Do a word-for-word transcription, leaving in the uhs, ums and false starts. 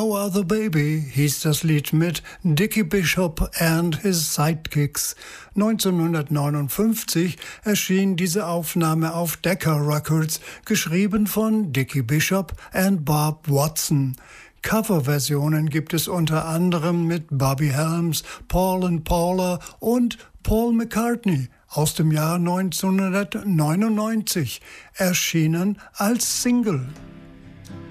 No Other Baby hieß das Lied mit Dickie Bishop and his Sidekicks. neunzehnhundertneunundfünfzig erschien diese Aufnahme auf Decca Records, geschrieben von Dickie Bishop and Bob Watson. Coverversionen gibt es unter anderem mit Bobby Helms, Paul and Paula und Paul McCartney aus dem Jahr neunzehnhundertneunundneunzig, erschienen als Single.